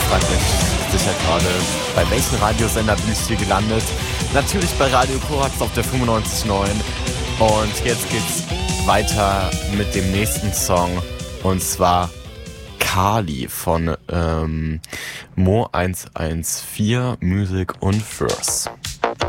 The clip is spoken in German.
fragt euch sicher gerade, bei welchem Radiosender bin ich hier gelandet? Natürlich bei Radio Korax auf der 95.9. Und jetzt geht's weiter mit dem nächsten Song. Und zwar Kali von Mo114 Music und Verse.